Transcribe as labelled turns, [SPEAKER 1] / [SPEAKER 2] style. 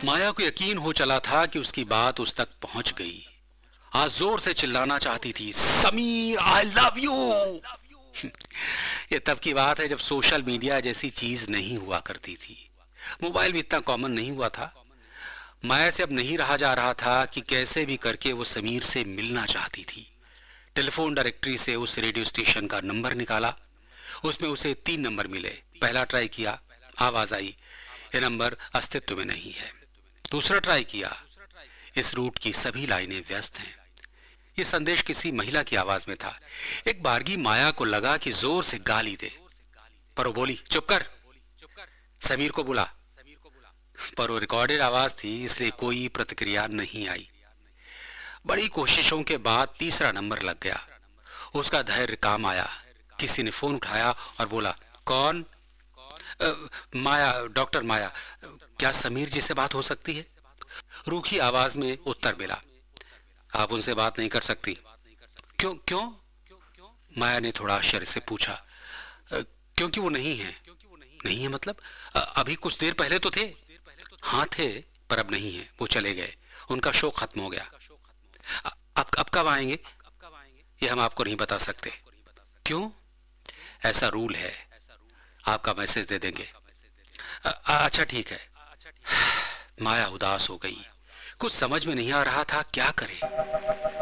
[SPEAKER 1] माया को यकीन हो चला था कि उसकी बात उस तक पहुंच गई। आज जोर से चिल्लाना चाहती थी, समीर आई लव यू। ये तब की बात है जब सोशल मीडिया जैसी चीज नहीं हुआ करती थी, मोबाइल भी इतना कॉमन नहीं हुआ था। माया से अब नहीं रहा जा रहा था कि कैसे भी करके वो समीर से मिलना चाहती थी। टेलीफोन डायरेक्टरी से उस रेडियो स्टेशन का नंबर निकाला। उसमें उसे 3 नंबर मिले। पहला ट्राई किया, आवाज आई, ये नंबर अस्तित्व में नहीं है। दूसरा ट्राई किया, इस रूट की सभी लाइनें व्यस्त हैं। ये संदेश किसी महिला की आवाज में था। एक बारगी माया को लगा कि जोर से गाली दे, पर वो बोली, चुप कर, समीर को बुला। पर वो रिकॉर्डेड आवाज थी, इसलिए कोई प्रतिक्रिया नहीं आई। बड़ी कोशिशों के बाद तीसरा नंबर लग गया। उसका धैर्य काम आया। किसी ने फोन उठाया और बोला, कौन? माया, डॉक्टर माया, क्या समीर जी से बात हो सकती है? रूखी आवाज में उत्तर मिला, आप उनसे बात नहीं कर सकती। क्यों क्यों? माया ने थोड़ा आश्चर्य से पूछा। क्योंकि वो नहीं है। नहीं है मतलब? अभी कुछ देर पहले तो थे। हाँ थे, पर अब नहीं है, वो चले गए, उनका शो खत्म हो गया। अब कब आएंगे ये हम आपको नहीं बता सकते। क्यों? ऐसा रूल है, आपका मैसेज दे देंगे। अच्छा ठीक है। माया उदास हो गई। कुछ समझ में नहीं आ रहा था क्या करे।